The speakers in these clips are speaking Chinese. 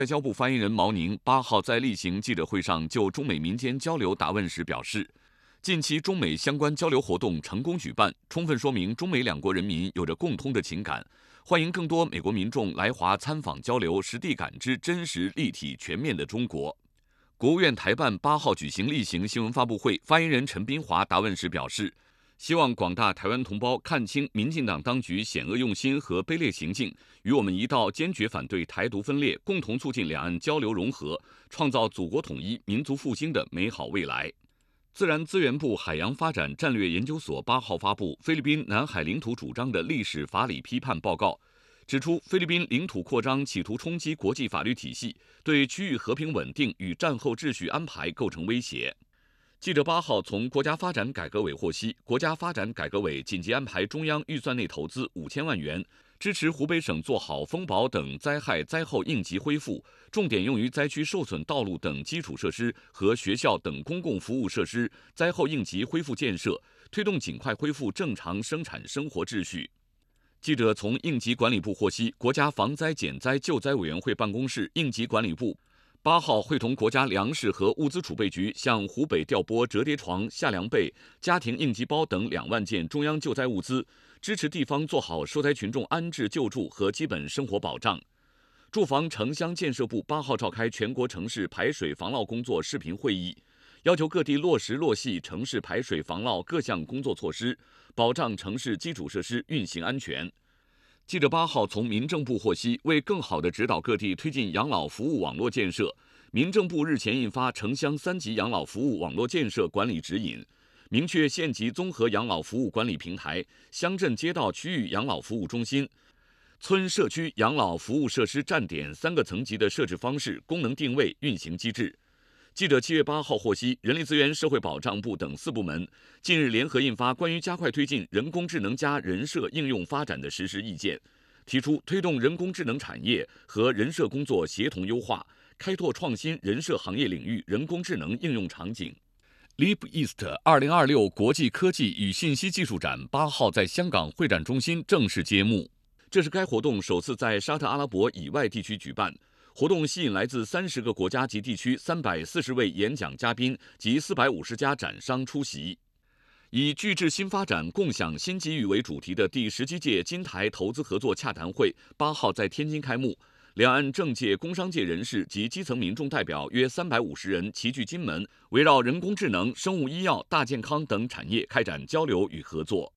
外交部发言人毛宁8号在例行记者会上就中美民间交流答问时表示，近期中美相关交流活动成功举办，充分说明中美两国人民有着共通的情感，欢迎更多美国民众来华参访交流，实地感知真实、立体、全面的中国。国务院台办8号举行例行新闻发布会，发言人陈斌华答问时表示，希望广大台湾同胞看清民进党当局险恶用心和卑劣行径，与我们一道坚决反对台独分裂，共同促进两岸交流融合，创造祖国统一、民族复兴的美好未来。自然资源部海洋发展战略研究所8号发布菲律宾南海领土主张的历史法理批判报告，指出菲律宾领土扩张企图冲击国际法律体系，对区域和平稳定与战后秩序安排构成威胁。记者8号从国家发展改革委获悉，国家发展改革委紧急安排中央预算内投资5000万元，支持湖北省做好风雹等灾害灾后应急恢复，重点用于灾区受损道路等基础设施和学校等公共服务设施灾后应急恢复建设，推动尽快恢复正常生产生活秩序。记者从应急管理部获悉，国家防灾减灾救灾委员会办公室应急管理部8号会同国家粮食和物资储备局向湖北调拨折叠床、夏凉被、家庭应急包等2万件中央救灾物资，支持地方做好受灾群众安置救助和基本生活保障。住房城乡建设部8号召开全国城市排水防涝工作视频会议，要求各地落实落细城市排水防涝各项工作措施，保障城市基础设施运行安全。记者8号从民政部获悉，为更好地指导各地推进养老服务网络建设，民政部日前印发城乡3级养老服务网络建设管理指引，明确县级综合养老服务管理平台、乡镇街道区域养老服务中心、村社区养老服务设施站点3个层级的设置方式、功能定位、运行机制。记者7月8号获悉，人力资源社会保障部等4部门近日联合印发关于加快推进人工智能加人社应用发展的实施意见，提出推动人工智能产业和人社工作协同优化，开拓创新人社行业领域人工智能应用场景。Leap East 2026国际科技与信息技术展8号在香港会展中心正式揭幕，这是该活动首次在沙特阿拉伯以外地区举办。活动吸引来自30个国家及地区340位演讲嘉宾及450家展商出席。以聚智新发展、共享新机遇为主题的第17届金台投资合作洽谈会8号在天津开幕，两岸政界、工商界人士及基层民众代表约350人齐聚金门，围绕人工智能、生物医药、大健康等产业开展交流与合作。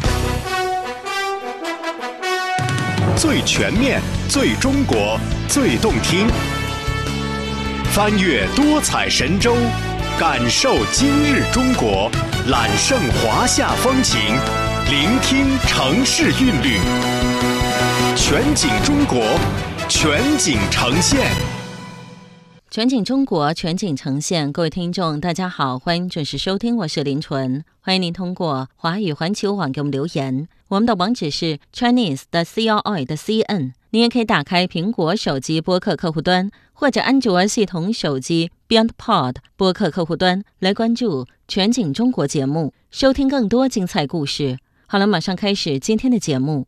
最全面、最中国、最动听，翻越多彩神州，感受今日中国，揽胜华夏风情，聆听城市韵律，全景中国，全景呈现。 全景中国，全景呈现。各位听众大家好，欢迎准时收听，我是林纯。欢迎您通过华语环球网给我们留言，我们的网址是 Chinese.CRI.CN。 您也可以打开苹果手机播客客户端或者安卓系统手机 BeyondPod 播客客户端来关注全景中国节目，收听更多精彩故事。好了，马上开始今天的节目。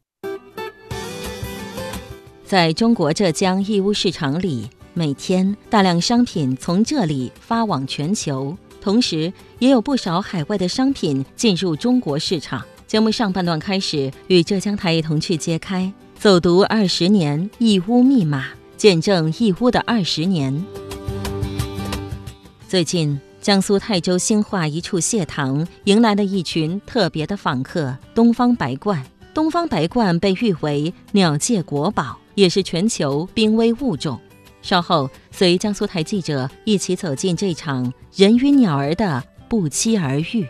在中国浙江义乌市场里，每天大量商品从这里发往全球，同时也有不少海外的商品进入中国市场。节目上半段开始，与浙江台一同去揭开走读20年义乌密码，见证义乌的20年。最近，江苏泰州兴化一处蟹塘迎来了一群特别的访客——东方白鹳。东方白鹳被誉为鸟界国宝，也是全球濒危物种。稍后，随江苏台记者一起走进这场人与鸟儿的不期而遇。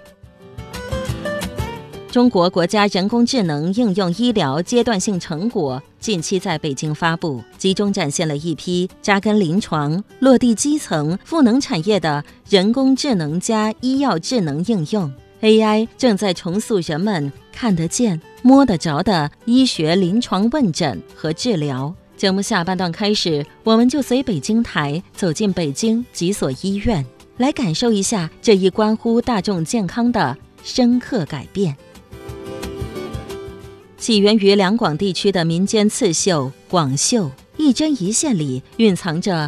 中国国家人工智能应用医疗阶段性成果近期在北京发布，集中展现了一批扎根临床、落地基层、赋能产业的人工智能加医药智能应用。AI 正在重塑人们看得见、摸得着的医学临床问诊和治疗。节目下半段开始，我们就随北京台走进北京几所医院，来感受一下这一关乎大众健康的深刻改变。起源于两广地区的民间刺绣广绣， 一针一线里蕴藏着